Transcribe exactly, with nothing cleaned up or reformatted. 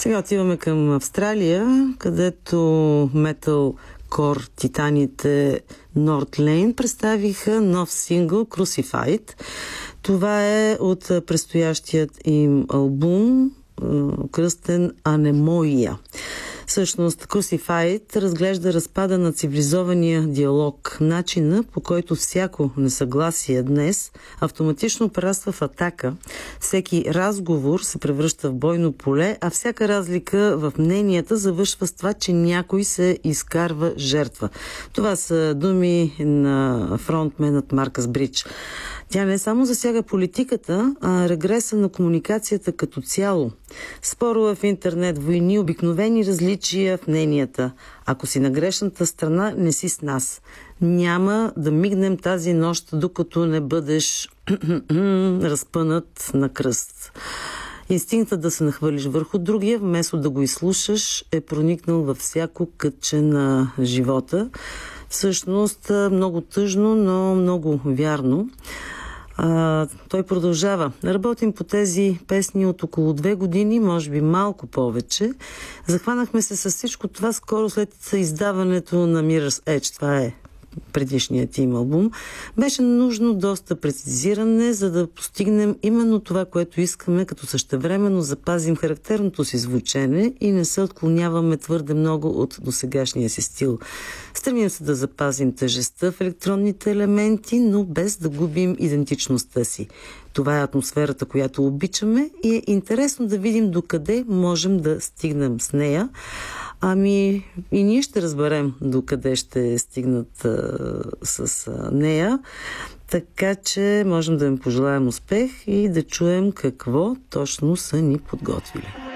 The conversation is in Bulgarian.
Сега отиваме към Австралия, където метал кор титаните Northlane представиха нов сингъл Crucified. Това е от предстоящият им албум, кръстен Анемоия. Всъщност, Crucified разглежда разпада на цивилизования диалог, начина, по който всяко несъгласие днес автоматично прераства в атака. Всеки разговор се превръща в бойно поле, а всяка разлика в мненията завършва с това, че някой се изкарва жертва. Това са думи на фронтменът Маркъс Бридж. Тя не само засяга политиката, а регреса на комуникацията като цяло. Спорове в интернет, войни, обикновени различия в мненията. Ако си на грешната страна, не си с нас. Няма да мигнем тази нощ, докато не бъдеш разпънат на кръст. Инстинктът да се нахвърлиш върху другия, вместо да го изслушаш, е проникнал във всяко кътче на живота. Всъщност, много тъжно, но много вярно. А, той продължава. Работим по тези песни от около две години, може би малко повече. Захванахме се с всичко това скоро след издаването на Mirror's Edge. Това е предишният им албум. Беше нужно доста прецизиране, за да постигнем именно това, което искаме, като същевременно запазим характерното си звучене и не се отклоняваме твърде много от досегашния си стил. Стремим се да запазим тежестта в електронните елементи, но без да губим идентичността си. Това е атмосферата, която обичаме и е интересно да видим докъде можем да стигнем с нея. Ами и ние ще разберем докъде ще стигнат а, с а, нея. Така че можем да им пожелаем успех и да чуем какво точно са ни подготвили.